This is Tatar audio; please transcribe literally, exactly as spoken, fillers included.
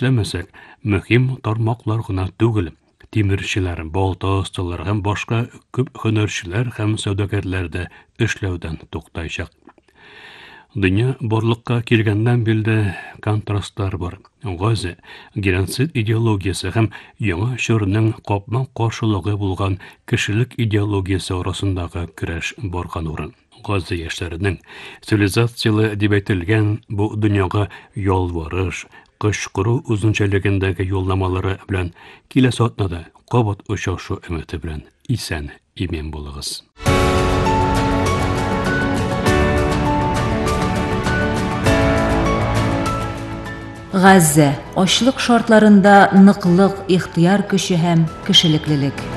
эшләмәсәк, мөһим тармаклар гына түгел, тимерчеләр, балта осталары һәм башка күп һөнәрчеләр һәм сәүдәгәрләр дә эшләүдән туктаячак. Дөнья барлыкка килгәннән билде контрастлар бар. Гази, геноцид идеологиясе һәм яңа чорның капма каршылыгы булган кешелек идеологиясе арасындагы көрәш барган урын. Гази яшьләренең цивилизацияле дип әйтелгән бу дөньяга ялварыш, кычкыру үзенчәлегендәге юлламалары белән киләсе атнада кабат очрашу өмете белән исән имин булыгыз. Газзе, ачлык шартларында ныклык, ихтияр көче һәм кешелеклелек.